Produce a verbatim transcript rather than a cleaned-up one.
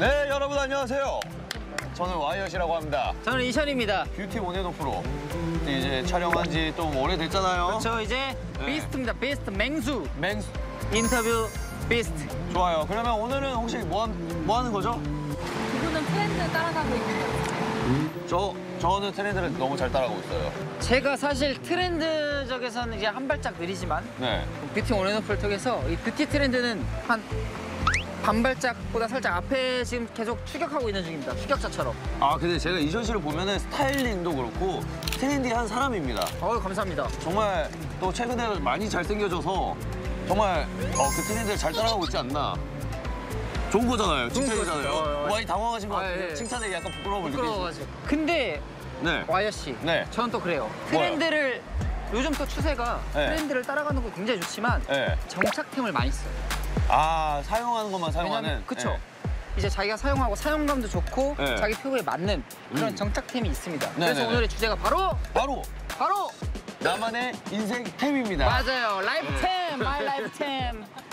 네, 여러분 안녕하세요. 저는 와이엇이라고 합니다. 저는 이션입니다. 뷰티 온앤오프로 이제 촬영한 지 좀 오래됐잖아요. 저 이제 네. 비스트입니다. 비스트 맹수. 맹수. 인터뷰 비스트. 좋아요. 그러면 오늘은 혹시 뭐, 뭐 하는 거죠? 이분은 트렌드 따라가고 있는 거예요. 저, 저는 트렌드를 너무 잘 따라가고 있어요. 제가 사실 트렌드적에서는 이제 한 발짝 느리지만 네. 뷰티 온앤오프를 통해서 이 뷰티 트렌드는 한 반발짝보다 살짝 앞에 지금 계속 추격하고 있는 중입니다. 추격자처럼. 아, 근데 제가 이션 씨를 보면은 스타일링도 그렇고 트렌디한 사람입니다. 어우, 감사합니다. 정말 또 최근에 많이 잘생겨져서 정말 어, 그 트렌드를 잘 따라가고 있지 않나. 좋은 거잖아요. 칭찬이잖아요. 거죠. 어, 어. 많이 당황하신 것 아, 같아요. 예. 칭찬에 약간 부끄러움을 느끼시죠? 부끄러워가지고. 근데 네. 와이어 씨, 네. 저는 또 그래요. 트렌드를 요즘 또 추세가 네. 트렌드를 따라가는 거 굉장히 좋지만 네. 정착템을 많이 써요. 아, 사용하는 것만 사용하는. 왜냐면 그쵸. 네. 이제 자기가 사용하고 사용감도 좋고 네. 자기 피부에 맞는 그런 음. 정착템이 있습니다. 네, 그래서 네, 네. 오늘의 주제가 바로 바로 바로 나만의 인생 템입니다. 맞아요. 라이프템, 마이 라이프템.